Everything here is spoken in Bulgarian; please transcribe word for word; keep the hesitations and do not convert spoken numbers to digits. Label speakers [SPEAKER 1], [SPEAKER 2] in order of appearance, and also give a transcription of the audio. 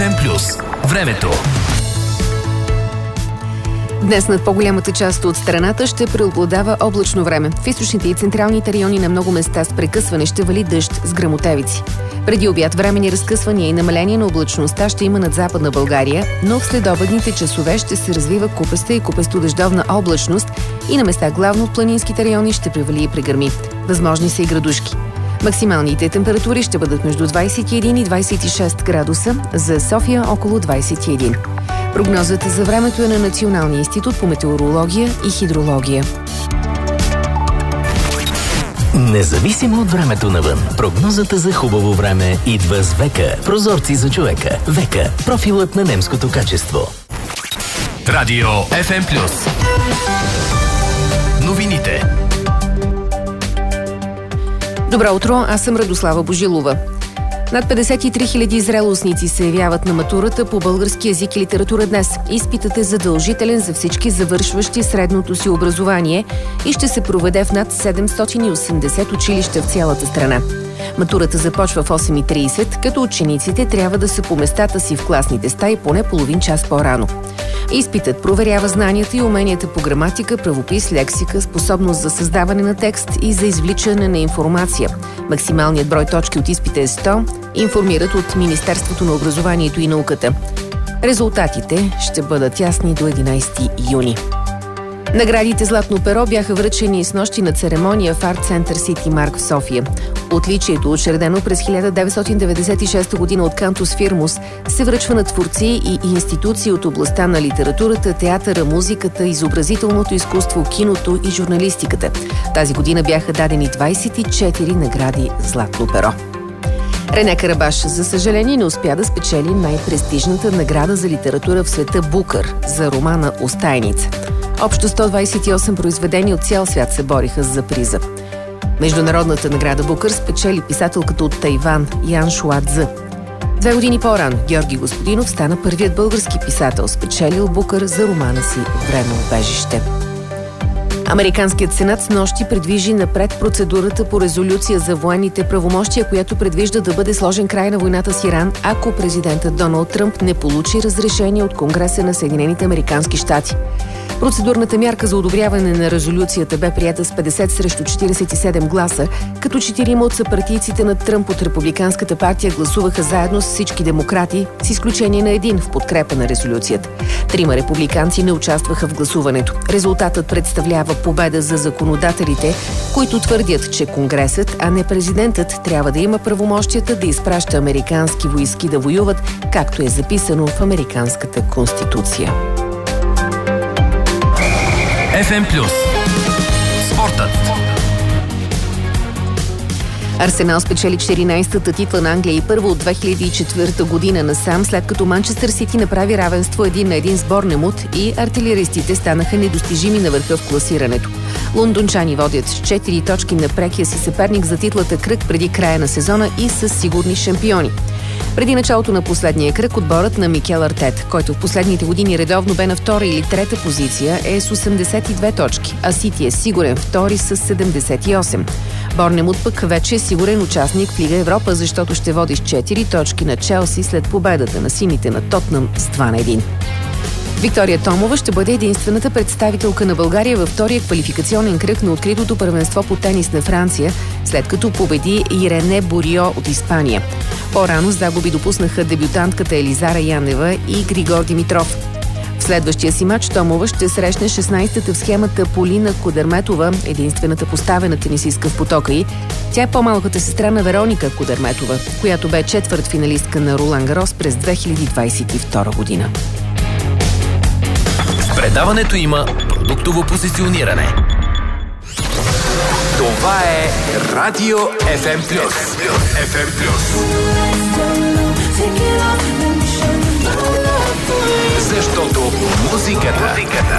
[SPEAKER 1] еф ем плюс. Времето.
[SPEAKER 2] Днес над по-голямата част от страната ще преобладава облачно време. В източните и централните райони на много места с прекъсване ще вали дъжд с гръмотевици. Преди обяд времени разкъсвания и намаление на облачността ще има над Западна България, но в следобедните часове ще се развива купеста и купесто-дъждовна облачност и на места главно в планинските райони ще превали и прегърми. Възможни са и градушки. Максималните температури ще бъдат между двадесет и един и двадесет и шест градуса, за София около двадесет и един. Прогнозата за времето е на Националния институт по метеорология и хидрология.
[SPEAKER 1] Независимо от времето навън, прогнозата за хубаво време идва с Века. Прозорци за човека. Века. Профилът на немското качество. Радио еф ем плюс. Новините.
[SPEAKER 2] Добро утро, аз съм Радослава Божилова. Над петдесет и три хиляди зрелостници се явяват на матурата по български език и литература днес. Изпитът е задължителен за всички завършващи средното си образование и ще се проведе в над седемстотин и осемдесет училища в цялата страна. Матурата започва в осем и тридесет, като учениците трябва да са по местата си в класните стаи поне половин час по-рано. Изпитът проверява знанията и уменията по граматика, правопис, лексика, способност за създаване на текст и за извличане на информация. Максималният брой точки от изпита е сто, информират от Министерството на образованието и науката. Резултатите ще бъдат ясни до единадесети юни. Наградите Златно перо бяха връчени снощи на церемония в Арт Център Сити Марк в София. Отличието, учредено през хиляда деветстотин деветдесет и шеста година от Кантус Фирмус, се връчва на творци и институции от областта на литературата, театъра, музиката, изобразителното изкуство, киното и журналистиката. Тази година бяха дадени двадесет и четири награди Златно перо. Рене Карабаш, за съжаление, не успя да спечели най-престижната награда за литература в света Букър за романа «Остайница». Общо сто двадесет и осем произведения от цял свят се бориха за приза. Международната награда Букър спечели писателката от Тайван Ян Шуадзе. Две години по-рано Георги Господинов стана първият български писател, спечелил Букър за романа си «Време-убежище». Американският сенат снощи придвижи напред процедурата по резолюция за военните правомощия, която предвижда да бъде сложен край на войната с Иран, ако президентът Доналд Тръмп не получи разрешение от Конгреса на Съединените американски щати. Процедурната мярка за одобряване на резолюцията бе приета с петдесет срещу четиридесет и седем гласа, като четирима от съпартийците на Тръмп от Републиканската партия гласуваха заедно с всички демократи, с изключение на един в подкрепа на резолюцията. Трима републиканци не участваха в гласуването. Резултатът представлява победа за законодателите, които твърдят, че Конгресът, а не президентът, трябва да има правомощията да изпраща американски войски да воюват, както е записано в Американската конституция.
[SPEAKER 1] еф ем плюс. Спортът.
[SPEAKER 2] Арсенал спечели четиринадесетата титла на Англия и първо от две хиляди и четвърта година насам, след като Манчестър Сити направи равенство един на един с Борнемут и артилеристите станаха недостижими на върха в класирането. Лондончани водят с четири точки на прекия си съперник за титлата кръг преди края на сезона и са сигурни шампиони. Преди началото на последния кръг, отборът на Микел Артета, който в последните години редовно бе на втора или трета позиция, е с осемдесет и две точки, а Сити е сигурен втори с седемдесет и осем. Борнемут пък вече е сигурен участник в Лига Европа, защото ще води с четири точки на Челси след победата на сините на Тотнъм с два на един. Виктория Томова ще бъде единствената представителка на България във втория квалификационен кръг на откритото първенство по тенис на Франция, след като победи Ирене Борио от Испания. По-рано загуби допуснаха дебютантката Елизара Янева и Григор Димитров. В следващия си матч Томова ще срещне шестнадесетата в схемата Полина Кудерметова, единствената поставена тенисистка в потока й. Тя е по-малката сестра на Вероника Кудерметова, която бе четвърт финалистка на Ролан Гарос през две хиляди двадесет и втора година.
[SPEAKER 1] Предаването има продуктово позициониране. Това е Радио еф ем плюс. еф ем плюс. Защото музиката, музиката